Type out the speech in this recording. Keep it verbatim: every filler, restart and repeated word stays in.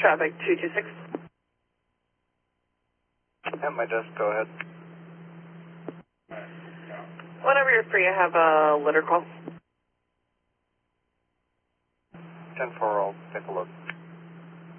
traffic, two two six. At my desk, go ahead. Whenever you're free, I have a litter call. ten four, I'll take a look.